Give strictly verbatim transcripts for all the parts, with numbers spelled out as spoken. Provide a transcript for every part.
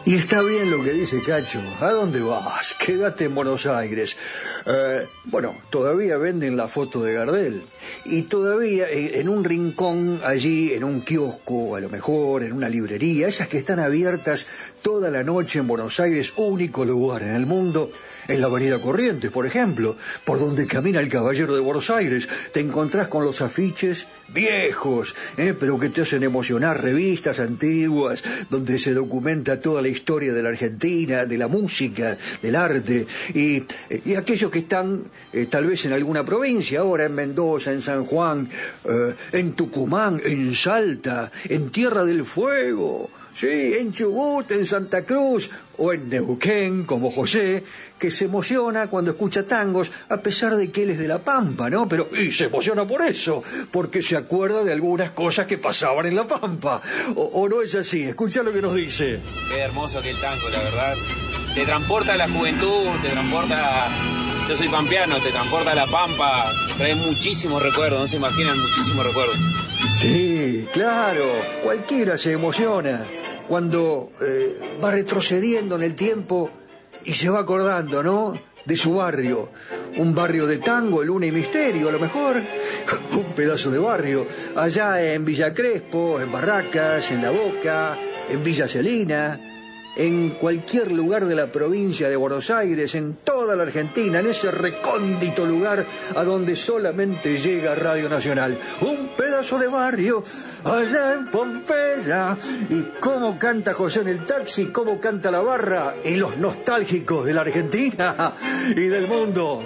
Y está bien lo que dice Cacho. ¿A dónde vas? Quédate en Buenos Aires. Eh, bueno, todavía venden la foto de Gardel. Y todavía en un rincón allí, en un kiosco, a lo mejor, en una librería, esas que están abiertas toda la noche en Buenos Aires, único lugar en el mundo, en la Avenida Corrientes, por ejemplo, por donde camina el Caballero de Buenos Aires, te encontrás con los afiches viejos, ¿eh? pero que te hacen emocionar, revistas antiguas, donde se documenta toda la historia de la Argentina, de la música, del arte, y, y aquellos que están eh, tal vez en alguna provincia, ahora en Mendoza, en San Juan, eh, en Tucumán, en Salta, en Tierra del Fuego, sí, en Chubut, en Santa Cruz o en Neuquén, como José, que se emociona cuando escucha tangos, a pesar de que él es de La Pampa, ¿no? Pero, y se emociona por eso, porque se acuerda de algunas cosas que pasaban en La Pampa. ¿O, o no es así? Escucha lo que nos dice. Qué hermoso que el tango, la verdad. Te transporta a la juventud, te transporta... Yo soy pampeano, te transporta a La Pampa, trae muchísimos recuerdos, no se imaginan, muchísimos recuerdos. Sí, claro, cualquiera se emociona cuando eh, va retrocediendo en el tiempo y se va acordando, ¿no?, de su barrio. Un barrio de tango, Luna y Misterio, a lo mejor. Un pedazo de barrio. Allá en Villa Crespo, en Barracas, en La Boca, en Villa Celina, en cualquier lugar de la provincia de Buenos Aires, en toda la Argentina, en ese recóndito lugar a donde solamente llega Radio Nacional. Un pedazo de barrio allá en Pompeya. Y cómo canta José en el taxi, cómo canta la barra y los nostálgicos de la Argentina y del mundo.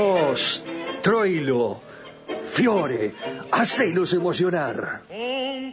¡Vamos! Troilo, Fiore, hacelos emocionar. Un